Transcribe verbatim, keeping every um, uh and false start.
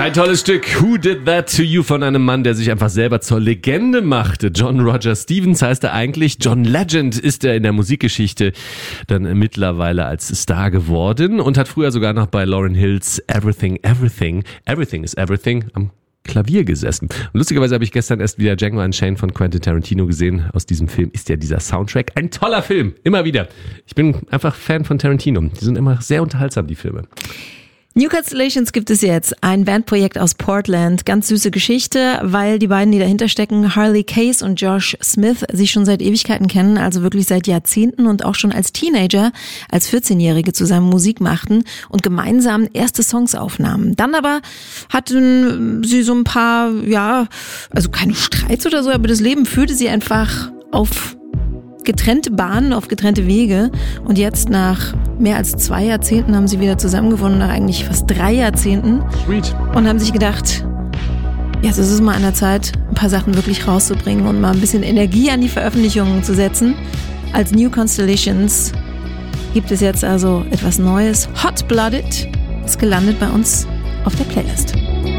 Ein tolles Stück. Who Did That To You von einem Mann, der sich einfach selber zur Legende machte. John Roger Stevens heißt er eigentlich. John Legend ist er in der Musikgeschichte dann mittlerweile als Star geworden und hat früher sogar noch bei Lauryn Hills Everything, Everything, Everything is Everything am Klavier gesessen. Und lustigerweise habe ich gestern erst wieder Django Unchained von Quentin Tarantino gesehen. Aus diesem Film ist ja dieser Soundtrack ein toller Film. Immer wieder. Ich bin einfach Fan von Tarantino. Die sind immer sehr unterhaltsam, die Filme. New Constellations gibt es jetzt, ein Bandprojekt aus Portland. Ganz süße Geschichte, weil die beiden, die dahinter stecken, Harley Case und Josh Smith, sich schon seit Ewigkeiten kennen, also wirklich seit Jahrzehnten und auch schon als Teenager, als vierzehnjährige zusammen Musik machten und gemeinsam erste Songs aufnahmen. Dann aber hatten sie so ein paar, ja, also keine Streits oder so, aber das Leben führte sie einfach auf getrennte Bahnen, auf getrennte Wege. Und jetzt nach mehr als zwei Jahrzehnten haben sie wieder zusammengefunden, nach eigentlich fast drei Jahrzehnten. Sweet. Und haben sich gedacht, jetzt ist es mal an der Zeit, ein paar Sachen wirklich rauszubringen und mal ein bisschen Energie an die Veröffentlichungen zu setzen. Als New Constellations gibt es jetzt also etwas Neues. Hot Blooded ist gelandet bei uns auf der Playlist.